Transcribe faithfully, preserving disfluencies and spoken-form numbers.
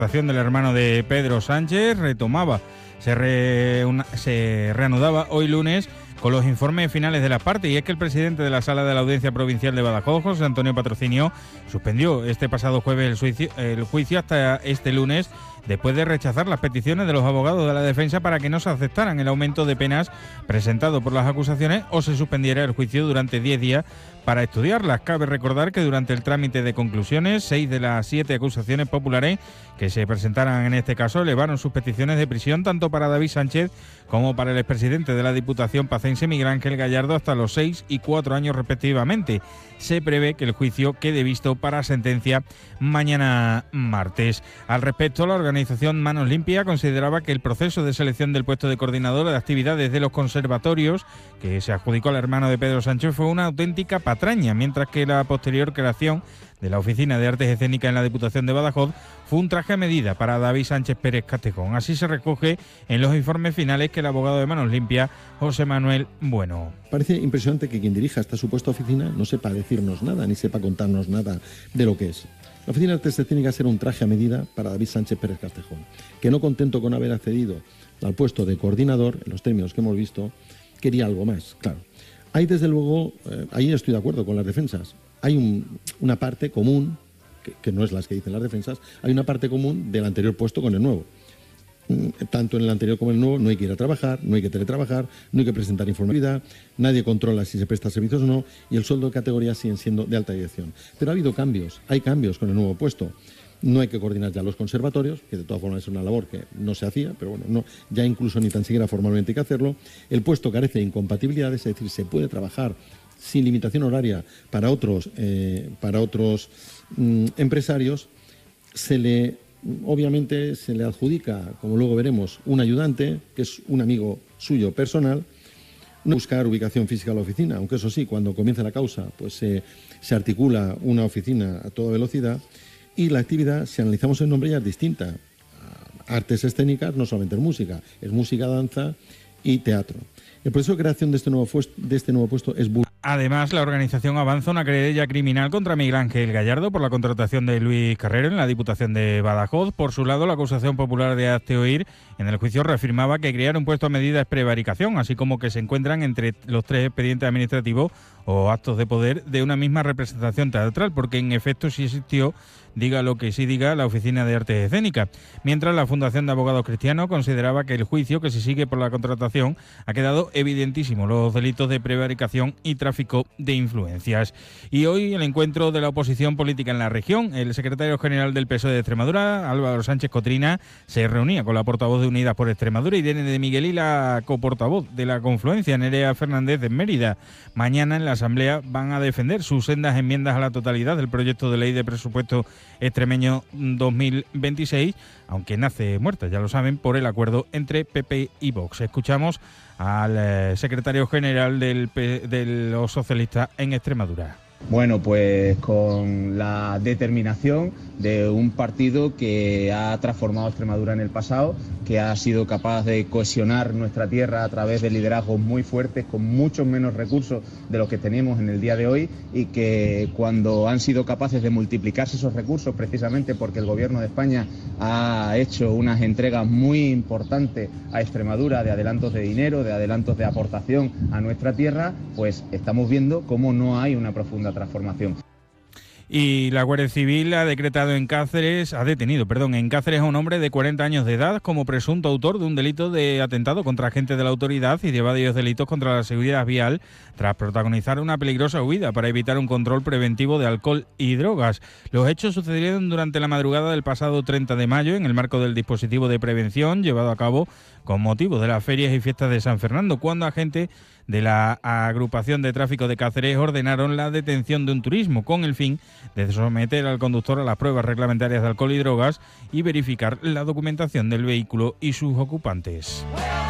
del hermano de Pedro Sánchez retomaba, se, re, una, se reanudaba hoy lunes con los informes finales de las partes, y es que el presidente de la Sala de la Audiencia Provincial de Badajoz, José Antonio Patrocinio, suspendió este pasado jueves el juicio, el juicio hasta este lunes, después de rechazar las peticiones de los abogados de la defensa para que no se aceptaran el aumento de penas presentado por las acusaciones o se suspendiera el juicio durante diez días para estudiarlas. Cabe recordar que durante el trámite de conclusiones, seis de las siete acusaciones populares que se presentaran en este caso elevaron sus peticiones de prisión tanto para David Sánchez como para el expresidente de la Diputación pacense, Miguel Ángel Gallardo, hasta los seis y cuatro años respectivamente. Se prevé que el juicio quede visto para sentencia mañana martes. Al respecto, la organización Manos Limpias consideraba que el proceso de selección del puesto de coordinador de actividades de los conservatorios que se adjudicó al hermano de Pedro Sánchez fue una auténtica patraña, mientras que la posterior creación de la Oficina de Artes Escénicas en la Diputación de Badajoz fue un traje a medida para David Sánchez Pérez Castejón. Así se recoge en los informes finales que el abogado de Manos Limpias, José Manuel Bueno. Parece impresionante que quien dirija esta supuesta oficina no sepa decirnos nada, ni sepa contarnos nada de lo que es. La Oficina de Artes Escénicas era un traje a medida para David Sánchez Pérez Castejón, que no contento con haber accedido al puesto de coordinador, en los términos que hemos visto, quería algo más, claro. Hay desde luego, eh, ahí estoy de acuerdo con las defensas, hay un, una parte común, que, que no es las que dicen las defensas, hay una parte común del anterior puesto con el nuevo. Tanto en el anterior como en el nuevo no hay que ir a trabajar, no hay que teletrabajar, no hay que presentar informatividad, nadie controla si se presta servicios o no, y el sueldo de categoría siguen siendo de alta dirección. Pero ha habido cambios, hay cambios con el nuevo puesto. No hay que coordinar ya los conservatorios, que de todas formas es una labor que no se hacía, pero bueno, no, ya incluso ni tan siquiera formalmente hay que hacerlo. El puesto carece de incompatibilidades, es decir, se puede trabajar sin limitación horaria para otros, eh, para otros mm, empresarios. Se le, obviamente, se le adjudica, como luego veremos, un ayudante, que es un amigo suyo personal. No buscar ubicación física a la oficina, aunque eso sí, cuando comienza la causa, pues se, se articula una oficina a toda velocidad. Y la actividad, si analizamos el nombre, ya es distinta. Artes escénicas no solamente es música, es música, danza y teatro. El proceso de creación de este nuevo, de este nuevo puesto es... Además, la organización avanza una querella criminal contra Miguel Ángel Gallardo por la contratación de Luis Carrero en la Diputación de Badajoz. Por su lado, la acusación popular de Hazte Oír en el juicio reafirmaba que crear un puesto a medida es prevaricación, así como que se encuentran entre los tres expedientes administrativos o actos de poder de una misma representación teatral, porque en efecto sí existió, diga lo que sí diga, la Oficina de Artes Escénicas. Mientras la Fundación de Abogados Cristianos consideraba que el juicio que se sigue por la contratación ha quedado evidentísimo los delitos de prevaricación y tráfico de influencias. Y hoy el encuentro de la oposición política en la región. El secretario general del P S O E de Extremadura, Álvaro Sánchez Cotrina, se reunía con la portavoz de Unidas por Extremadura, Irene de Miguel, y la coportavoz de la Confluencia, Nerea Fernández, de Mérida. Mañana en la Asamblea van a defender sus sendas enmiendas a la totalidad del proyecto de ley de presupuesto extremeño dos mil veintiséis, aunque nace muerta, ya lo saben, por el acuerdo entre P P y Vox. Escuchamos al eh, secretario general del P de los socialistas en Extremadura. Bueno, pues con la determinación de un partido que ha transformado Extremadura en el pasado, que ha sido capaz de cohesionar nuestra tierra a través de liderazgos muy fuertes, con muchos menos recursos de los que tenemos en el día de hoy, y que cuando han sido capaces de multiplicarse esos recursos, precisamente porque el Gobierno de España ha hecho unas entregas muy importantes a Extremadura de adelantos de dinero, de adelantos de aportación a nuestra tierra, pues estamos viendo cómo no hay una profunda transformación. Y la Guardia Civil ha decretado en Cáceres, ha detenido, perdón, en Cáceres a un hombre de cuarenta años de edad como presunto autor de un delito de atentado contra agentes de la autoridad y de varios delitos contra la seguridad vial tras protagonizar una peligrosa huida para evitar un control preventivo de alcohol y drogas. Los hechos sucedieron durante la madrugada del pasado treinta de mayo en el marco del dispositivo de prevención llevado a cabo con motivo de las ferias y fiestas de San Fernando, cuando agentes de la agrupación de tráfico de Cáceres ordenaron la detención de un turismo con el fin de someter al conductor a las pruebas reglamentarias de alcohol y drogas y verificar la documentación del vehículo y sus ocupantes.